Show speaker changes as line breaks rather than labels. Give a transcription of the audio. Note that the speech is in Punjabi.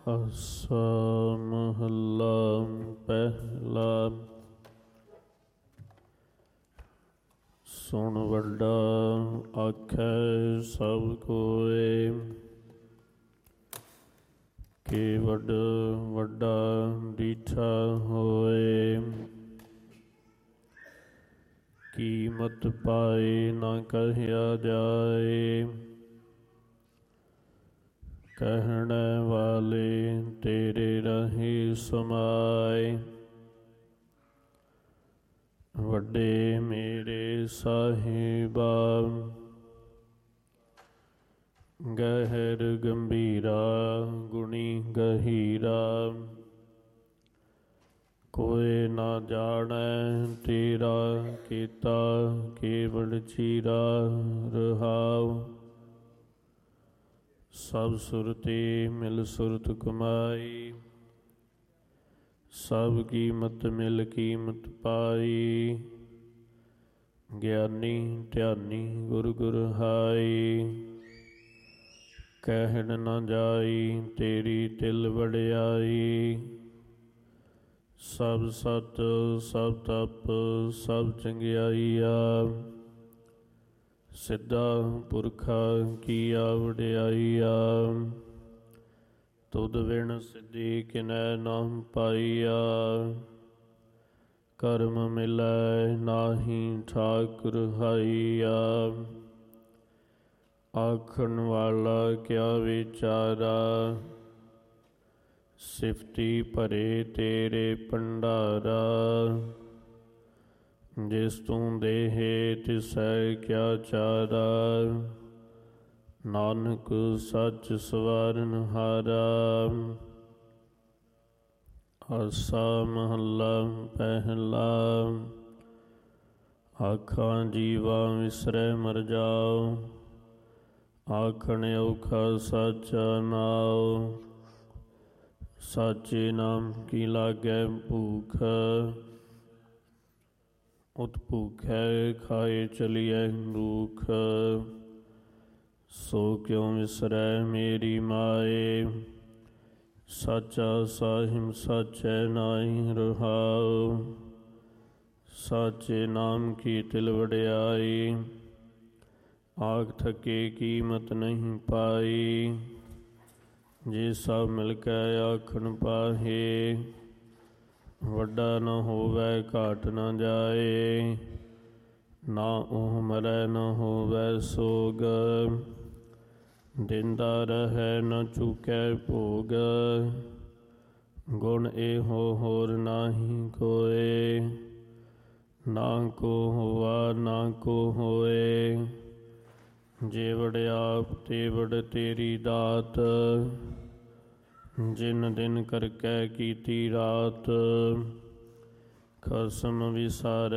ਆਸਾ ਮਹੱਲਾ ਪਹਿਲਾ। ਸੁਣ ਵੱਡਾ ਆਖੈ ਸਭ ਕੋਇ, ਕਿ ਵੱਡ ਵੱਡਾ ਡੀਠਾ ਹੋਏ। ਕੀਮਤ ਪਾਏ ਨਾ ਕਹਿਆ ਜਾਏ, ਕਹਿਣ ਵਾਲੇ ਤੇਰੇ ਰਾਹੀ ਸਮਾਏ। ਵੱਡੇ ਮੇਰੇ ਸਾਹਿਬਾ, ਗਹਿਰ ਗੰਭੀਰਾ ਗੁਣੀ ਗਹੀਰਾ। ਕੋਇ ਨਾ ਜਾਣੈ ਤੇਰਾ ਕੀਤਾ, ਕੇਵਲ ਚੀਰਾ ਰਹਾਉ। ਸਭ ਸੁਰਤੀ ਮਿਲ ਸੁਰਤ ਕਮਾਈ, ਸਭ ਕੀਮਤ ਮਿਲ ਕੀਮਤ ਪਾਈ। ਗਿਆਨੀ ਧਿਆਨੀ ਗੁਰ ਗੁਰ ਹਾਈ, ਕਹਿਣ ਨਾ ਜਾਈ ਤੇਰੀ ਤਿਲ ਵਡਿਆਈ। ਸਭ ਸਤ ਸਭ ਤਪ ਸਭ ਚੰਗਿਆਈਆ, ਸਿੱਧਾ ਪੁਰਖਾ ਕੀਆ ਵਡਿਆਈਆ। ਤੁਧ ਵਿਣ ਸਿੱਧੀ ਕਿਨੈ ਨਾ ਪਾਈਆ, ਕਰਮ ਮਿਲੈ ਨਾਹੀ ਠਾਕੁਰ ਹਾਈਆ। ਆਖਣ ਵਾਲਾ ਕਿਆ ਵਿਚਾਰਾ, ਸਿਫਤੀ ਭਰੇ ਤੇਰੇ ਭੰਡਾਰਾ। ਜਿਸ ਤੂੰ ਦੇਹੇ ਤਿਸੈ ਕਿਆ ਚਾਰਾ, ਨਾਨਕ ਸੱਚ ਸਵਾਰਨ ਹਾਰਾ। ਆਸਾ ਮਹੱਲਾ ਪਹਿਲਾ। ਆਖਾਂ ਜੀਵਾ ਵਿਸਰੈ ਮਰ ਜਾਉ, ਆਖਣ ਔਖਾ ਸਾਚਾ ਨਾਉ। ਸਾਚੇ ਨਾਮ ਕੀ ਲਾਗੈ ਭੂਖ, ਉਤ ਭੂਖੈ ਖਾਏ ਚਲੀਐ ਦੁਖ। ਸੋ ਕਿਉ ਵਿਸਰੈ ਮੇਰੀ ਮਾਏ, ਸਾਚਾ ਸਾਹਿਬ ਸਾਚੈ ਨਾਹੀ ਰਹਾਉ। ਸਾਚੇ ਨਾਮ ਕੀ ਤਿਲ ਵਡਿਆਈ, ਆਖ ਥਕੇ ਕੀਮਤ ਨਹੀਂ ਪਾਈ। ਜੇ ਸਭ ਮਿਲ ਕੇ ਆਖਣ ਪਾਹੇ, ਵੱਡਾ ਨ ਹੋਵੈ ਘਾਟ ਨ ਜਾਏ। ਨਾ ਉਹ ਮਰੈ ਨ ਹੋਵੈ ਸੋਗ, ਦਿੰਦਾ ਰਹੈ ਨ ਚੁਕੈ ਭੋਗ। ਗੁਣ ਇਹੋ ਹੋਰ ਨਾਹੀ ਕੋਇ, ਨਾ ਕੋ ਹੋਆ ਨਾ ਕੋ ਹੋਏ। ਜੇ ਵਡਿਆਪ ਤੇ ਵਡ ਤੇਰੀ ਦਾਤ, ਜਿਨ ਦਿਨ ਕਰਕੇ ਕੀਤੀ ਰਾਤ। ਖਸਮ ਵਿਸਾਰੈ